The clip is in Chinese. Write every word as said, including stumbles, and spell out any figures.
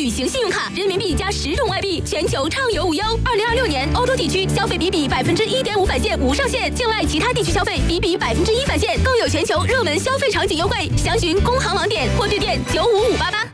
旅行信用卡，人民币加十种外币，全球畅游无忧。二零二六年，欧洲地区消费比比百分之一点五返现无上限，境外其他地区消费比比百分之一返现，更有全球热门消费场景优惠。详询工行网点或对电九五五八八。